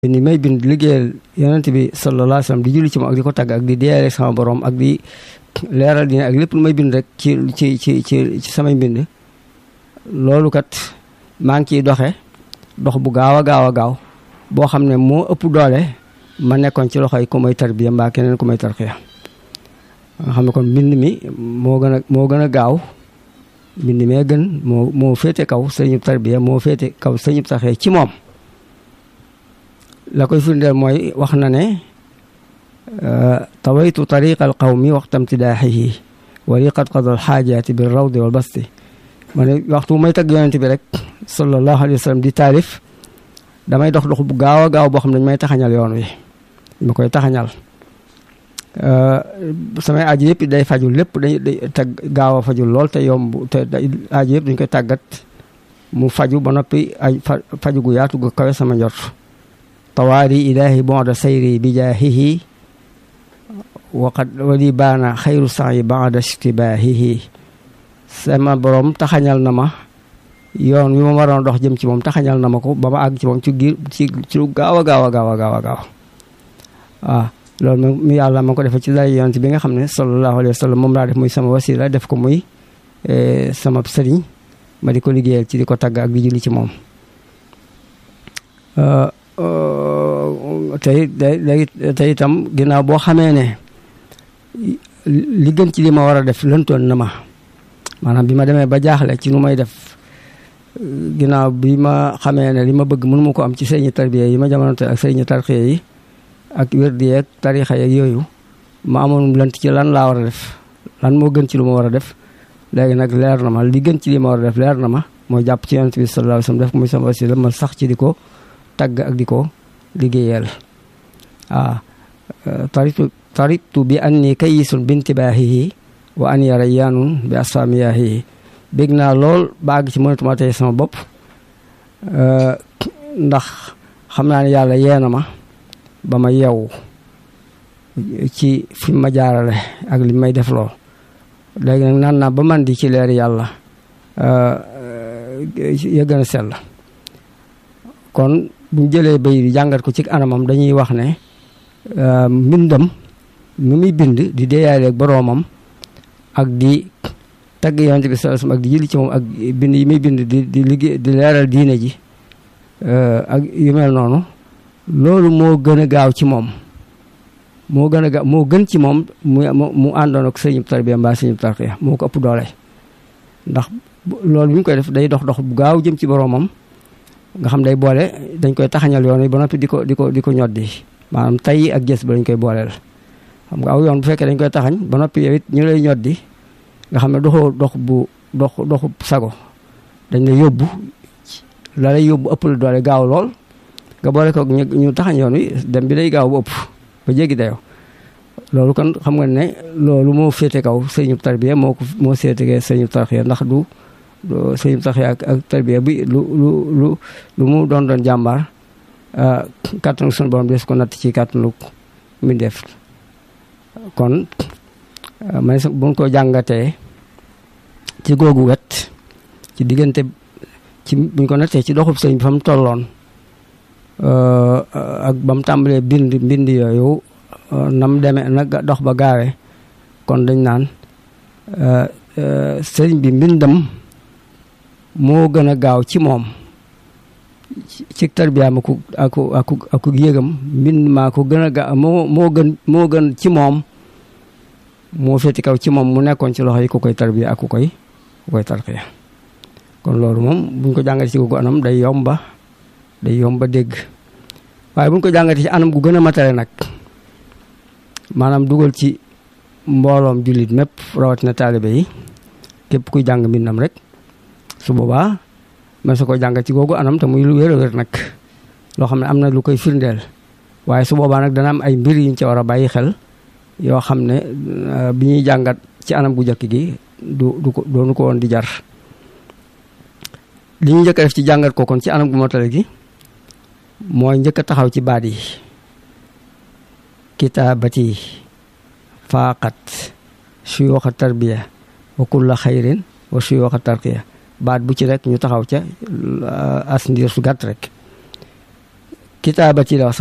ni may bind liggéeyal yonent bi sallallahu alayhi wasallam di julli ci moom ak di ko tagg ak di deeyale sama borom ak di leeral dina ak lépp lu may bind rek ci samay mbind loolu kat maa ngi ciy dox bu gaaw a gaaw boo xam ne moo ëpp doole ma nekkoon ci loxoy ku may tarbiya mbaa keneen ku may tarxiya nga xam ne kon mbind mi moo gën a gaaw mbind mee gën moo féete kaw sëriñub tarbiya moo féete kaw sëriñub tarxiya ci moom. la koy firndeel mooy wax na ne tawaytu tariqa al qawmi waxta imtidaaxihi wa riqat qadal xaajaati bir rawdi wal basti ma ne waxtu may tagg yonent bi rek sallallahu alayhi wa sallam di taalif damay dox bu gaaw a gaaw boo xam ne dañ may taxañal yoon wi ma koy taxañal samay aji yëpp day fajul lépp day tag gaaw a fajul lool te yomb te aji yëpp dañ koy tàggat mu faju ba noppi ay faju gu yaatu gu kawe sama njort tawaari ilaahi bonda sayri bi jaahihi waqad wali baana xayru sa'i ba'da ishtibaahihi sama borom taxañal na ma yoon wi ma waroon dox jëm ci moom taxañal na ma ko ba ma àgg ci moom ci lu gaaw a gaaw waaw loolu mi yàlla ma ko defee ci lay yonent bi nga xam ne sallallahu alayhi wa sallam moom laa def muy sama wasila def ko muy sama sëriñ ma di ko liggéeyal ci di ko tagg ak di julli ci moom tey itam ginnaaw boo xamee ne li gën ci li ma war a def lëntoon na ma maanaam bi ma demee ba jaaxle ci nu may def ginnaaw bi ma xamee ne li ma bëgg mënu ma ko am ci sëriñu tarbiya yi ma jamonante ak sëriñu tarxiya yi ak wérdi yeeg tarixa yeeg yooyu ma amoon lënt ci lan laa war a def lan moo gën ci lu ma war a def léegi nag leer na ma li gën ci li ma war a def leer na ma mooy jàpp ci yonent bi sallallahu alayhi wasallam def ko muy sama wasila ma sax ci di ko tagg ak di ko liggéeyal taritu bi anni kayisun bintibaahihi wa an yarayyanun bi asfamiyahihi bég naa lool baag ci mënatuma tey sama bopp ndax xam naa ne yàlla yeena ma ba ma yeewu ci fi ma jaarale ak li may def loo léegi nag naan naa ba man di ci leer yàlla ya gën a sell kon buñ jëlee bay di jàngat ko ci anamam dañuy wax ne mbindam mi muy bind di deeyaaleeg boroomam ak di tagg yonent bi sallallahu alayhi wasallam ak di julli ci moom ak bind yi muy bind di liggéey di leeral diine ji ak yu mel noonu loolu moo gën a gaaw ci moom moo gën ci moom mu àndoon ak sëriñub tarbiya mbaa sëriñub tarxiya moo ko ëpp doole ndax loolu bi ñu koy def day dox bu gaaw jëm ci boroomam nga xam day boole dañ koy taxañal yoon wi ba noppi di ko ñoddi maanaam tay ak gës ba dañ koy booleel xam nga aw yoon bu fekkee dañ koy taxañ ba noppi yow it ñu lay ñoddi nga xam ne doxu sago dañ lay yóbbu la lay yóbbu ëpp la doole gaaw lool nga boole ko ñu taxañ yoon wi dem bi day gaaw bu ëpp ba jéggi dayoo loolu kon xam nga ne loolu moo féete kaw sëriñub tarbiya moo féete sëriñub tarxiya ndax du sëriñub tarxiya ak tarbiya bi lu mu doon jàmbaar kàttanu sunu borom des ko natt ci kàttanu mi def kon man buñ ko jàngatee ci googu wet ci diggante ci buñ ko nattee ci doxub sëriñ bi fa mu tolloon ak ba mu tàmbalee bind yooyu nam demee nag dox ba gaawee kon dañ naan sëriñ bi mbindam moo gën a gaaw ci moom ci tarbiyaam ak yëgam mbind maa ko gën a gaaw moo gën ci moom moo féeti kaw ci moom mu nekkoon ci loxo yi ku koy tarbiya ak ku koy tarxiya kon loolu moom buñ ko jàngatee ci googu anam day yomba dégg waaye buñ ko jàngatee ci anam gu gën a matale nag maanaam dugal ci mbooloom jullit mépp rawatina taalibe yi képp kuy jàng mbindam rek su boobaa man su ko jàngat ci googu anam te muy lu wér a wér nag loo xam ne am na lu koy firndeel waaye su boobaa nag dana am ay mbir yuñ ca war a bàyyi xel yoo xam ne bi ñuy jàngat ci anam gu njëkk gi doonu ko woon di jar li ñu njëkk a def ci jàngat ko kon ci anam gu motale gi mooy njëkk a taxaw ci baat yi kitaabati faaqat suyooxa tarbiya wa kulla xayrin wa suyooxa tarqiya baat bu ci rek ñu taxaw ca as ndiir su gàtt rek kitaabati la wax